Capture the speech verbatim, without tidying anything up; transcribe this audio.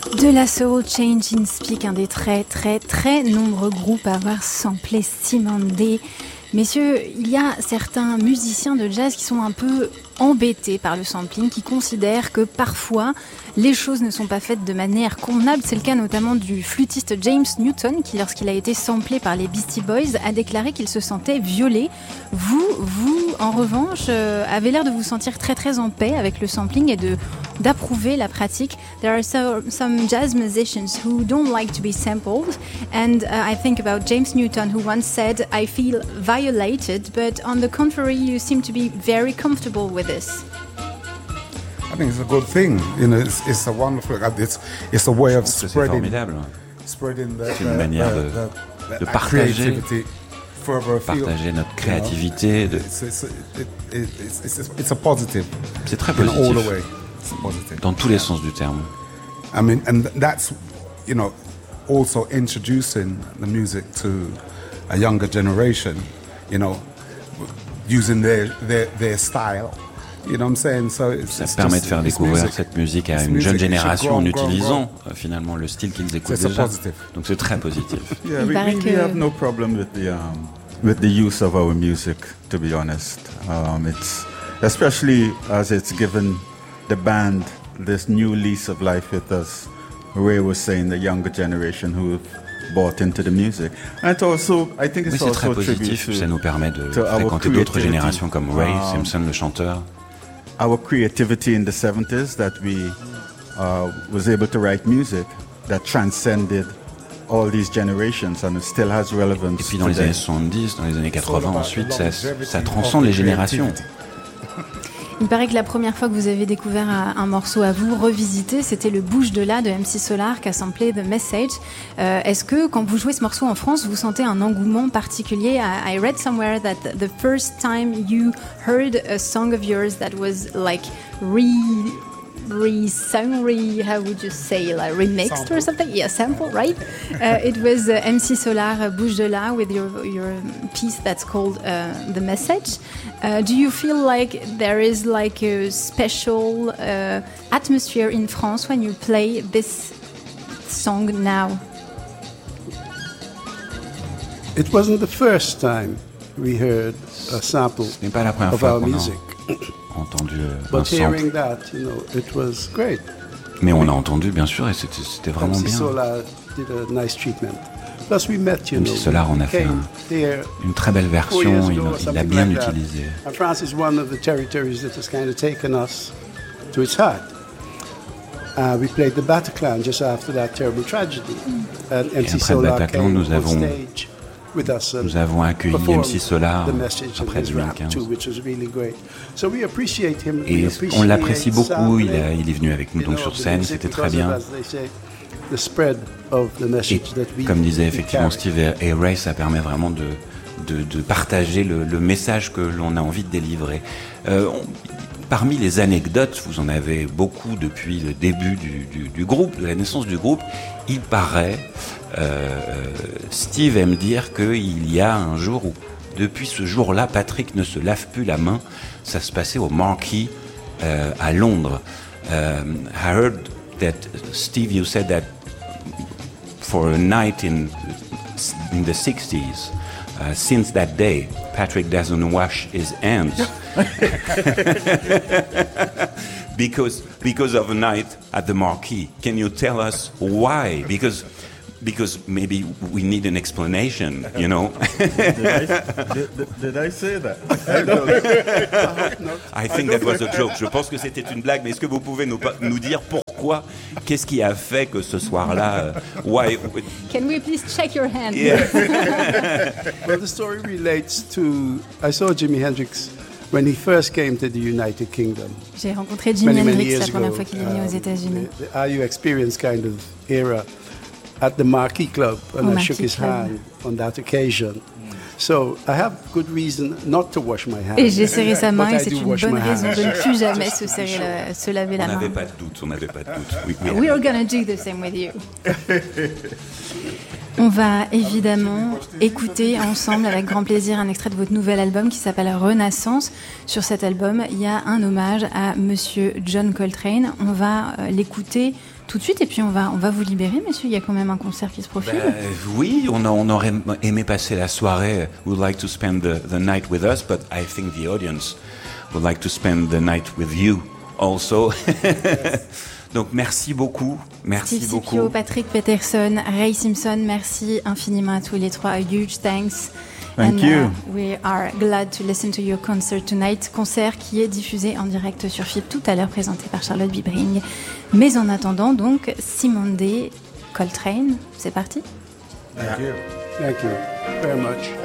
De la soul, Change in Speak, un des très très très nombreux groupes à avoir samplé Simone Day. Messieurs, il y a certains musiciens de jazz qui sont un peu embêtés par le sampling, qui considèrent que parfois les choses ne sont pas faites de manière convenable. C'est le cas notamment du flûtiste James Newton qui, lorsqu'il a été samplé par les Beastie Boys, a déclaré qu'il se sentait violé. Vous, vous, en revanche, euh, avez l'air de vous sentir très très en paix avec le sampling et de d'approuver la pratique. There are so, some jazz musicians who don't like to be sampled, and uh, I think about James Newton, who once said, "I feel violated, but on the contrary, you seem to be very comfortable with this." I think it's a good thing. You know, it's, it's a wonderful. It's it's a way of spreading. C'est formidable. Spreading the, C'est une manière de, the, the, de partager, partager notre créativité. De... It's, it's, it, it's, it's, it's a positive. C'est très positif. In all the way. It's positive. Dans tous les sens du terme. I mean, and that's, you know, also introducing the music to a younger generation. You know, using their their, their style. You know what I'm saying? So it's, Ça it's permet just, de faire découvrir music. cette musique à une music. jeune génération en grow, grow, utilisant grow. Euh, finalement le style qu'ils écoutent C'est déjà. positive. Donc c'est très positif. Yeah, we, we, we have no problem with the um, with the use of our music. To be honest, um, it's especially as it's given the band this new lease of life with us. Ray was saying the younger generation who've bought into the music, and also I think it's Oui, c'est très also positif. tribute Ça to, nous permet de to our fréquenter d'autres creativity. générations comme Ray Um, Simpson, le chanteur. Our creativity in the seventies, that we uh, was able to write music that transcended all these generations and it still has relevance. Et puis dans les today. années soixante-dix, dans les années quatre-vingts ensuite, ça, ça transcende les générations. Il paraît que la première fois que vous avez découvert un morceau à vous revisiter, c'était le Bouge de là de M C Solar qui a samplé The Message. Euh, est-ce que quand vous jouez ce morceau en France, vous sentez un engouement particulier? I, I read somewhere that the first time you heard a song of yours that was like re re-sung, re, how would you say, like remixed or something? Yeah, sample, right? Uh, it was uh, M C Solar, uh, Bouge de là, with your your piece that's called uh, The Message. Uh, do you feel like there is like a special uh, atmosphere in France when you play this song now? It wasn't the first time we heard a sample Ce n'est pas la première of fois our qu'on music. a entendu euh, un But sample. hearing that, you know, it was great. Mais on a entendu, bien sûr, et c'était, c'était vraiment M C bien. Solar did a nice treatment. Plus we met, you M know, C Solar en a fait came un, there une très belle four years version, il, ago or il l'a something bien like that. utilisé. And France is one of the territories that has kind of taken us to its heart. Uh, we played the Bataclan just after that terrible tragedy. And Et M C après le Solar Bataclan, came nous on avons, stage with us and nous avons accueilli performed M C Solar the message après and his deux mille rap quinze. too, which was really great. So we appreciate him. Et we on l'apprécie appreciate beaucoup, il, a- sampling, il est venu avec nous you donc know, sur the scène, music c'était très because of, bien. as they say, the spread of the message Et that we- comme disait we effectivement carry. Steve et Ray, ça permet vraiment de, de, de partager le, le message que l'on a envie de délivrer. Euh, on- parmi les anecdotes, vous en avez beaucoup depuis le début du, du, du groupe, de la naissance du groupe. Il paraît, euh, Steve aime dire qu'il y a un jour où, depuis ce jour-là, Patrick ne se lave plus la main. Ça se passait au Marquee euh, à Londres. Um, I heard that, Steve, you said that for a night in in the sixties, uh, since that day, Patrick doesn't wash his hands because because of a night at the Marquee. Can you tell us why? Because because maybe we need an explanation, you know. Did I, did, did, did I say that? I think that was a joke. Je pense que c'était une blague, mais est-ce que vous pouvez nous, nous dire pourquoi? Qu'est-ce qui a fait que ce soir-là, euh, why? Can we please check your hand? Yeah. Well, the story relates to, I saw Jimi Hendrix when he first came to the United Kingdom. J'ai rencontré Jimi Many, many Hendrix years la première ago, fois qu'il est venu aux um, États-Unis. The, the R U Experience kind of era at the Marquee Club, and Au I Marquee shook his Club. hand on that occasion. So I have good reason not to wash my hands. Et j'ai serré sa main but et I c'est do une wash bonne my raison hands. de ne plus jamais se, serrer la- se laver On la main. n'avait pas de doute, on n'avait pas de doute. Oui, oui. We are gonna do the same with you. On va évidemment écouter ensemble avec grand plaisir un extrait de votre nouvel album qui s'appelle Renaissance. Sur cet album, il y a un hommage à Monsieur John Coltrane. On va euh, l'écouter tout de suite et puis on va, on va vous libérer, messieurs. Il y a quand même un concert qui se profile. Ben, oui, on, a, on aurait aimé passer la soirée. We would like to spend the, the night with us, but I think the audience would like to spend the night with you also. Donc merci beaucoup, merci Steve beaucoup. Scipio, Patrick Peterson, Ray Simpson, merci infiniment à tous les trois. A huge thanks. Thank And, you. Uh, we are glad to listen to your concert tonight. Concert qui est diffusé en direct sur F I B tout à l'heure, présenté par Charlotte Bibring. Mais en attendant, donc, Simone Day, Coltrane, c'est parti. Thank you. Thank you very much.